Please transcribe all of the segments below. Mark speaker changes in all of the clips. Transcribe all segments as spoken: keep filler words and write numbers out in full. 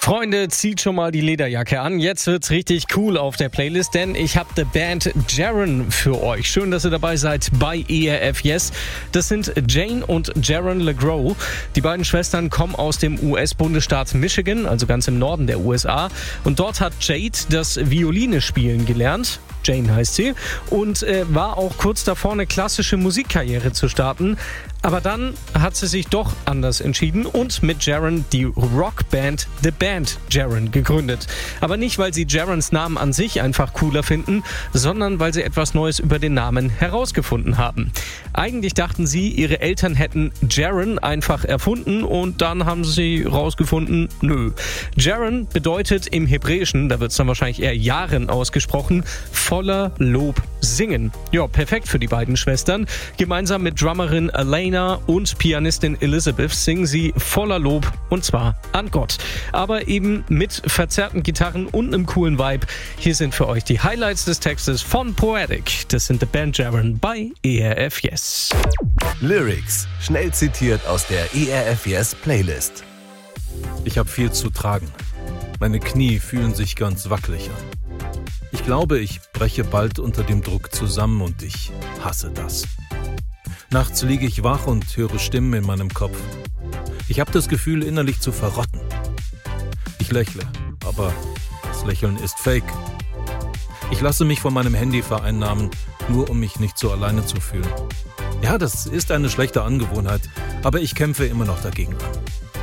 Speaker 1: Freunde, zieht schon mal die Lederjacke an. Jetzt wird's richtig cool auf der Playlist, denn ich habe die Band Jaron für euch. Schön, dass ihr dabei seid bei E R F Yes. Das sind Jane und Jaron LeGros. Die beiden Schwestern kommen aus dem U S-Bundesstaat Michigan, also ganz im Norden der U S A. Und dort hat Jade das Violine spielen gelernt. Jane heißt sie. Und äh, war auch kurz davor, eine klassische Musikkarriere zu starten. Aber dann hat sie sich doch anders entschieden und mit Jaron die Rockband The Band Jaron gegründet. Aber nicht, weil sie Jarons Namen an sich einfach cooler finden, sondern weil sie etwas Neues über den Namen herausgefunden haben. Eigentlich dachten sie, ihre Eltern hätten Jaron einfach erfunden und dann haben sie rausgefunden, nö. Jaron bedeutet im Hebräischen, da wird es dann wahrscheinlich eher Jaren ausgesprochen, voller Lob singen. Ja, perfekt für die beiden Schwestern. Gemeinsam mit Drummerin Elena und Pianistin Elizabeth singen sie voller Lob und zwar an Gott. Aber eben mit verzerrten Gitarren und einem coolen Vibe. Hier sind für euch die Highlights des Textes von Poetic. Das sind The Band Jaron bei E R F Yes.
Speaker 2: Lyrics, schnell zitiert aus der E R F Yes Playlist.
Speaker 3: Ich habe viel zu tragen. Meine Knie fühlen sich ganz wackelig an. Ich glaube, ich breche bald unter dem Druck zusammen und ich hasse das. Nachts liege ich wach und höre Stimmen in meinem Kopf. Ich habe das Gefühl, innerlich zu verrotten. Ich lächle, aber das Lächeln ist fake. Ich lasse mich von meinem Handy vereinnahmen, nur um mich nicht so alleine zu fühlen. Ja, das ist eine schlechte Angewohnheit, aber ich kämpfe immer noch dagegen an.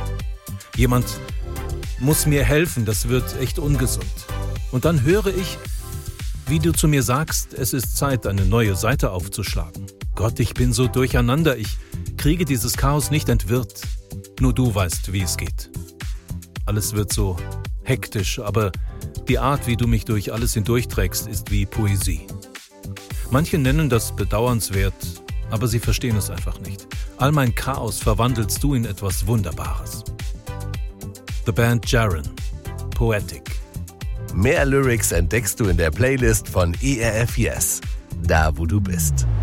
Speaker 3: Jemand muss mir helfen, das wird echt ungesund. Und dann höre ich, wie du zu mir sagst, es ist Zeit, eine neue Seite aufzuschlagen. Gott, ich bin so durcheinander, ich kriege dieses Chaos nicht entwirrt. Nur du weißt, wie es geht. Alles wird so hektisch, aber die Art, wie du mich durch alles hindurchträgst, ist wie Poesie. Manche nennen das bedauernswert, aber sie verstehen es einfach nicht. All mein Chaos verwandelst du in etwas Wunderbares. The Band Jaron, Poetic.
Speaker 2: Mehr Lyrics entdeckst du in der Playlist von E R F Yes, da wo du bist.